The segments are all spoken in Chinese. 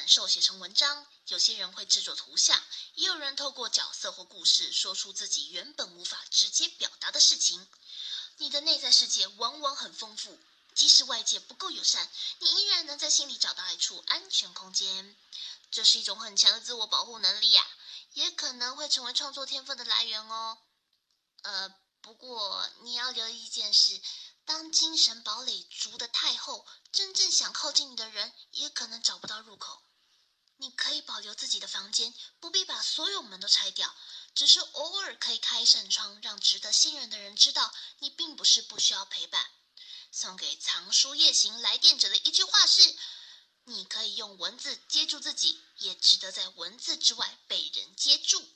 受写成文章，有些人会制作图像，也有人透过角色或故事说出自己原本无法直接表达的事情。你的内在世界往往很丰富，即使外界不够友善，你依然能在心里找到一处安全空间。这是一种很强的自我保护能力啊，也可能会成为创作天分的来源哦。不过你要留意一件事，当精神堡垒筑得太厚，真正想靠近你的人也可能找不到入口。你可以保留自己的房间，不必把所有门都拆掉，只是偶尔可以开一扇窗，让值得信任的人知道你并不是不需要陪伴。送给藏书夜行来电者的一句话是：你可以用文字接住自己，也值得在文字之外被人接住。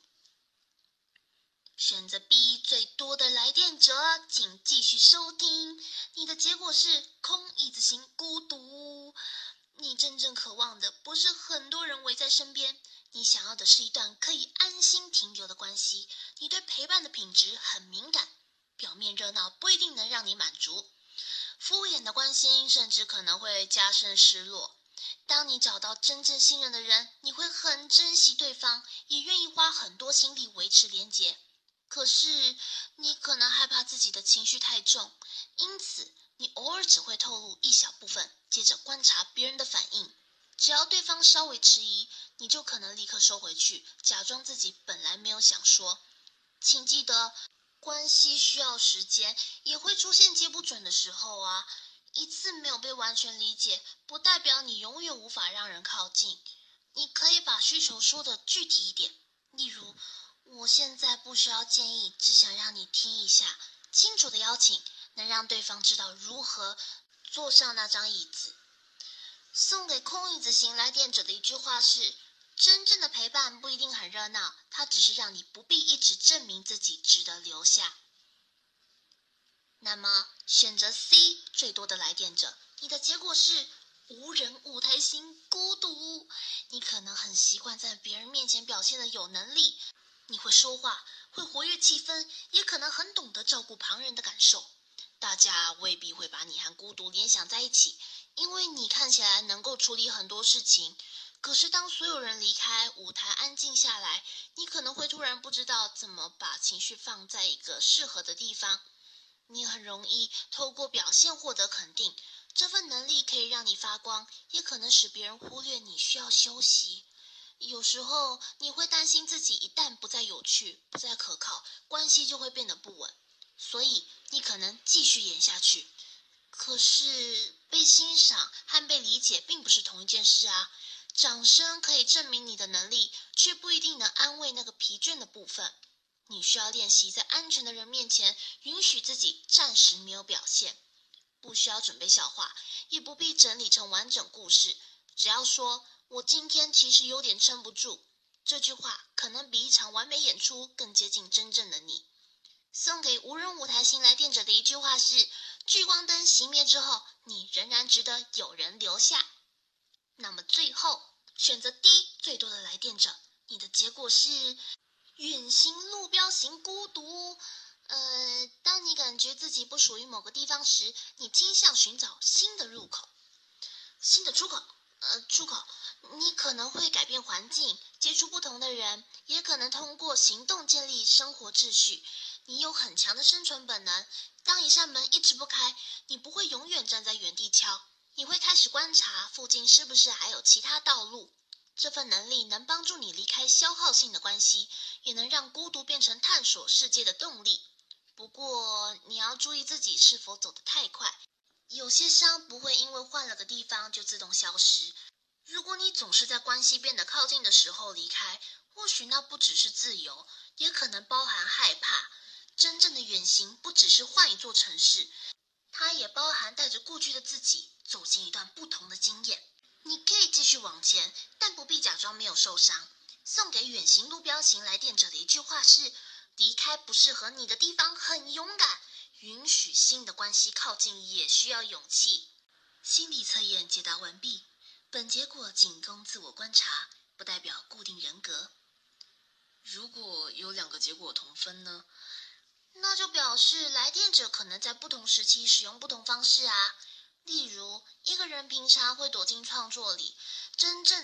选择 B 最多的来电者，请继续收听。你的结果是空椅子型孤独。你真正渴望的不是很多人围在身边，你想要的是一段可以安心停留的关系。你对陪伴的品质很敏感，表面热闹不一定能让你满足，敷衍的关心甚至可能会加深失落。当你找到真正信任的人，你会很珍惜对方，也愿意花很多心力维持连结。可是你可能害怕自己的情绪太重，因此你偶尔只会透露一小部分，接着观察别人的反应。只要对方稍微迟疑，你就可能立刻收回去，假装自己本来没有想说。请记得，关系需要时间，也会出现接不准的时候啊。一次没有被完全理解，不代表你永远无法让人靠近。你可以把需求说得具体一点，例如我现在不需要建议，只想让你听一下。清楚的邀请能让对方知道如何坐上那张椅子。送给空椅子型来电者的一句话是：真正的陪伴不一定很热闹，它只是让你不必一直证明自己值得留下。那么选择 C 最多的来电者，你的结果是无人舞台型孤独。你可能很习惯在别人面前表现的有能力，你会说话，会活跃气氛，也可能很懂得照顾旁人的感受。大家未必会把你和孤独联想在一起，因为你看起来能够处理很多事情。可是当所有人离开，舞台安静下来，你可能会突然不知道怎么把情绪放在一个适合的地方。你很容易透过表现获得肯定，这份能力可以让你发光，也可能使别人忽略你需要休息。有时候你会担心自己一旦不再有趣，不再可靠，关系就会变得不稳，所以你可能继续演下去。可是被欣赏和被理解并不是同一件事啊。掌声可以证明你的能力，却不一定能安慰那个疲倦的部分。你需要练习在安全的人面前允许自己暂时没有表现，不需要准备笑话，也不必整理成完整故事，只要说我今天其实有点撑不住，这句话可能比一场完美演出更接近真正的你。送给无人舞台型来电者的一句话是：聚光灯熄灭之后，你仍然值得有人留下。那么最后选择 D 最多的来电者，你的结果是远行路标型孤独。当你感觉自己不属于某个地方时，你倾向寻找新的入口、新的出口。你可能会改变环境，接触不同的人，也可能通过行动建立生活秩序。你有很强的生存本能，当一扇门一直不开，你不会永远站在原地敲，你会开始观察附近是不是还有其他道路。这份能力能帮助你离开消耗性的关系，也能让孤独变成探索世界的动力。不过你要注意自己是否走得太快，有些伤不会因为换了个地方就自动消失。如果你总是在关系变得靠近的时候离开，或许那不只是自由，也可能包含害怕。真正的远行不只是换一座城市，它也包含带着过去的自己走进一段不同的经验。你可以继续往前，但不必假装没有受伤。送给远行路标型来电者的一句话是：离开不适合你的地方很勇敢，允许新的关系靠近也需要勇气。心理测验解答完毕，本结果仅供自我观察，不代表固定人格。 如果有2个结果同分呢？ 那就表示来电者可能在不同时期使用不同方式啊。例如，一个人平常会躲进创作里，真正